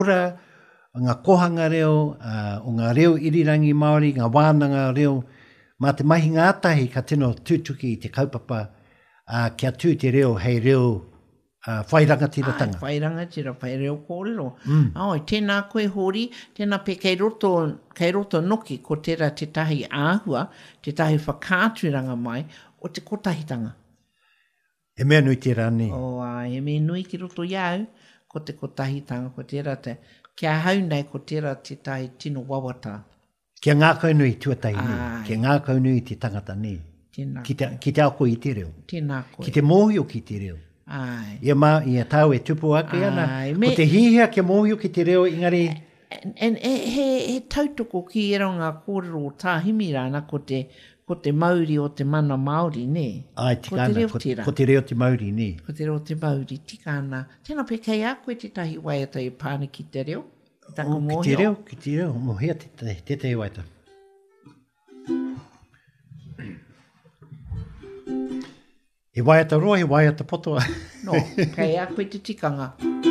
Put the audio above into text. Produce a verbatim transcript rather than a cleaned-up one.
ora ngā kohanga reo, uh, o ngā reo irirangi Māori, ngā wānanga reo, mā te mahi ngātahi ka tino tūtuki i te kaupapa, uh, kia tū te reo hei reo uh, whairanga tiratanga. Ai, whairanga tira, whai reo kōrero. Mm. Ai, tēnā koe hori, tēnā pe kei roto, kei roto noki ko tērā te tahi āhua, te tahi whakātuiranga mai, o te kotahitanga. E mea nui tērā nei. O, uh, e mea nui ki roto iau, ko te kotahitanga, ko tērā te, kia hau nei ko tērā te tahi tino wawata. Kia ngā kaunui tuatai nei, kia ngā kaunui te tangata nei. Tēnā ki te, ki te ako i te reo. Tēnā koe. Ki te mōhio ki te reo. Ai. Ia, ma, ia tāu e tupu ake ana. Ko te hihia kia mōhio ki te reo, ingari... En, en, he, he, he tautoko ki e ranga kōrero o tāhimi rāna ko te, ko te Māori o te mana Māori, ne? Ai, tikana, ko, ko te reo te Māori, ne? Ko te reo te Māori, tikana. Tēnā pe kei a koe te tahi waiata i pāne ki te reo. O, ki te reo, ki te reo, mo hea te, te, te te waiata. E waiata roa, e waiata potoa. No, kei a koe te tikanga.